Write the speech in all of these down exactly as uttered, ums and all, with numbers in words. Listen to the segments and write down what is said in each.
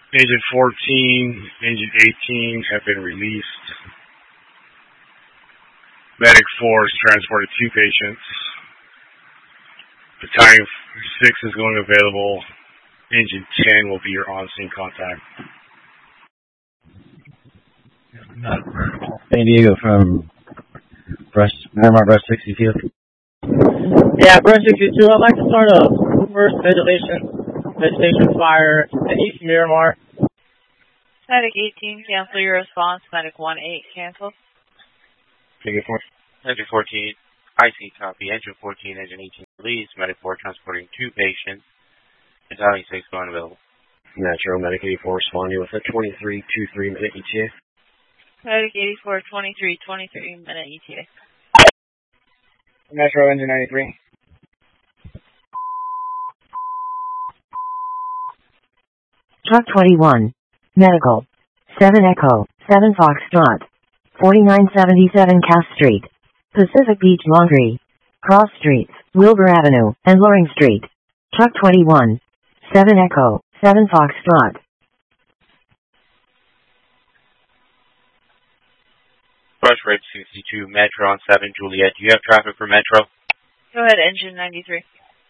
Engine fourteen, Engine eighteen have been released. Medic four has transported two patients. Battalion six is going available. Engine ten will be your on-scene contact. San Diego from Brush, Miramar Brush sixty-two. Yeah, Brush sixty-two. I'd like to start a first vegetation vegetation fire at East Miramar. Medic eighteen, cancel your response. Medic one eight, cancel. Engine fourteen, I C copy. Engine fourteen, Engine eighteen, release. Medic four transporting two patients. Battalion six going available. Metro, Medic eighty-four responding with a twenty-three twenty-three minute E T A. Medic eighty-four, twenty-three twenty-three minute E T A. Metro, Engine ninety-three. Truck twenty-one. Medical. seven Echo, seven Foxtrot. forty-nine seventy-seven Cass Street. Pacific Beach Laundry. Cross Streets, Wilbur Avenue, and Loring Street. Truck twenty-one. seven Echo, seven Foxtrot. Brush Rate sixty-two, Metro on seven, Juliet. Do you have traffic for Metro? Go ahead, Engine ninety-three.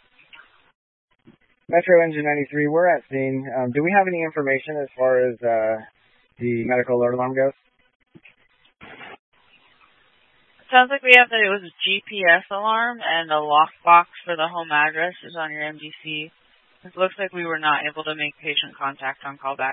Metro, Engine ninety-three, we're at scene. Um, do we have any information as far as uh, the medical alert alarm goes? Sounds like we have that it was a G P S alarm and the lockbox for the home address is on your M D C. It looks like we were not able to make patient contact on callback.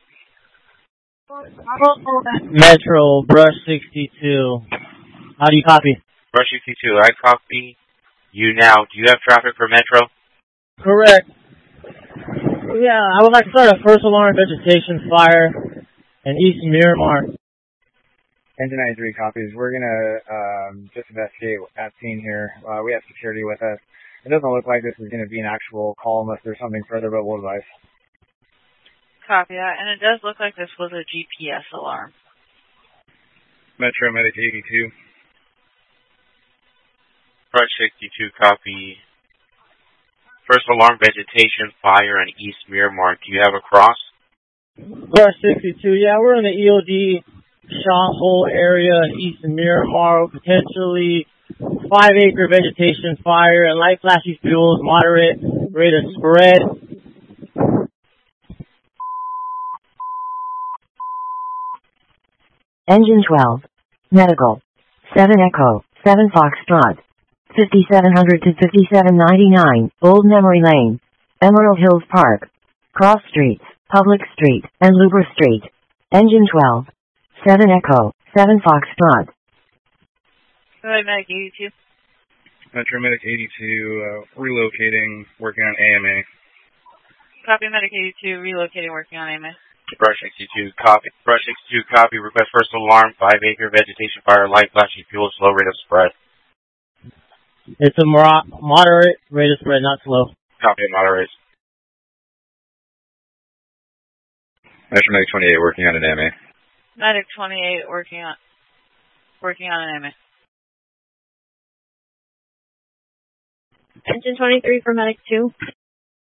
Metro, Brush sixty-two. How do you copy? Brush sixty-two, I copy you now. Do you have traffic for Metro? Correct. Yeah, I would like to start a first alarm vegetation fire in East Miramar. Engine ninety-three copies. We're going to um, just investigate at scene here. Uh, we have security with us. It doesn't look like this is going to be an actual call unless there's something further, but we'll advise. Copy that. And it does look like this was a G P S alarm. Metro, Medic eighty-two. Brush sixty-two, copy. First alarm vegetation fire in East Miramar. Do you have a cross? Brush sixty-two, yeah, we're in the E O D shot hole area in East Miramar, potentially five acre vegetation fire and light flashy fuels, moderate rate of spread. Engine twelve. Medical. seven Echo, seven Foxtrot. fifty-seven hundred to fifty-seven ninety-nine, Old Memory Lane. Emerald Hills Park. Cross Streets, Public Street, and Luber Street. Engine twelve. seven Echo, seven Foxtrot. Go ahead, Medic eighty-two. Metro, Medic eighty-two, uh, relocating, working on A M A. Copy, Medic eighty-two, relocating, working on A M A. Brush sixty-two, copy. Brush sixty-two, copy. Request first alarm, five acre vegetation fire, light flashing fuel, slow rate of spread. It's a moderate rate of spread, not slow. Copy, moderate. Metro, Medic twenty-eight, working on an A M A. Medic twenty-eight, working on, working on an A M A. Engine twenty-three for Medic two.